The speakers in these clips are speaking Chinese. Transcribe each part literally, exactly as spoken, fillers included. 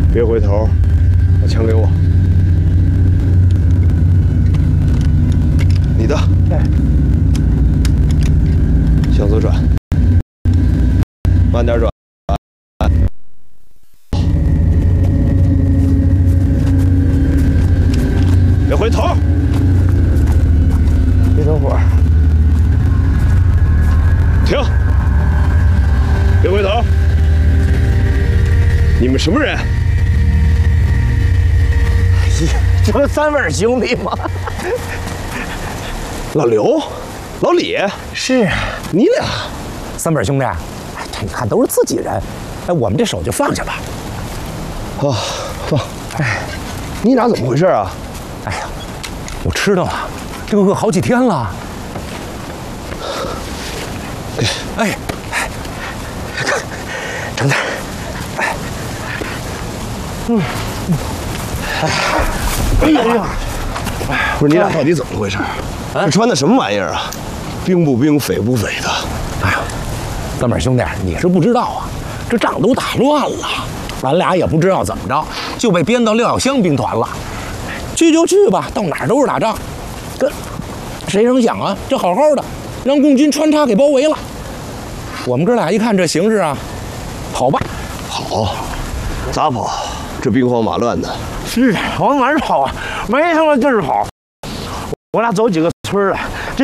别回头，把枪给我。你的。 哎。 向左转，慢点转。别回头。 别等会儿。 停。别回头。你们什么人？ 这不三位兄弟吗？ 老刘，老李， 是你俩， 三辈兄弟。哎，这你看都是自己人，哎，我们这手就放下吧。 啊，放。哎，你俩怎么回事啊？ 哎呀，我吃的了，这个饿好几天了。哎，哎，整点。哎，嗯，哎，哎呀， 不是你俩到底怎么回事？这穿的什么玩意儿啊？兵不兵，匪不匪的。 哎呀，三辈兄弟，你是不知道啊，这仗都打乱了，咱俩也不知道怎么着，就被编到廖耀湘兵团了。去就去吧，到哪儿都是打仗。这谁成想啊，这好好的让共军穿插给包围了。我们哥俩一看这形势啊，跑吧。 跑？咋跑？这兵荒马乱的。 是啊，往哪儿跑啊？没他妈地儿跑。我俩走几个村了，这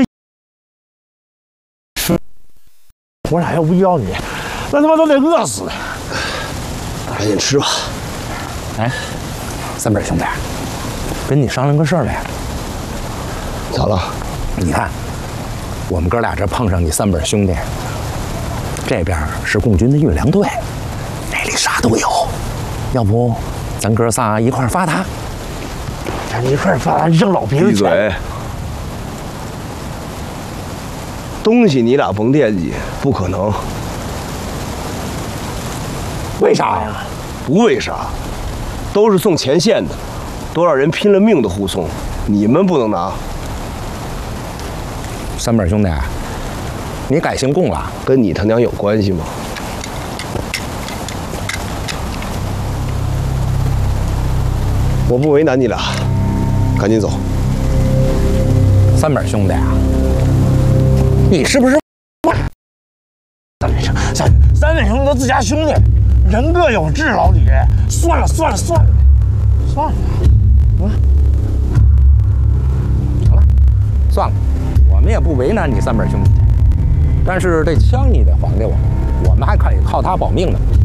我俩要不要你，那他妈都得饿死。 赶紧吃吧。 哎，三辈兄弟，跟你商量个事儿来。 咋了？ 你看，我们哥俩这碰上你三辈兄弟，这边是共军的运粮队，那里啥都有。要不咱哥仨一块儿发达？ 咱一块儿发达挣老兵。 闭嘴！东西你俩甭惦记，不可能。 为啥呀？ 不为啥，都是送前线的，多少人拼了命的护送，你们不能拿。 三辈兄弟，你改姓共了？ 跟你他娘有关系吗？我不为难你俩，赶紧走。 三辈兄弟啊，你是不是？ 三位兄，三三位兄弟都自家兄弟，人各有志，老李。算了算了算了，算了， 啊，好了，算了，我们也不为难你三辈兄弟，但是这枪你得还给我，我们还可以靠他保命呢。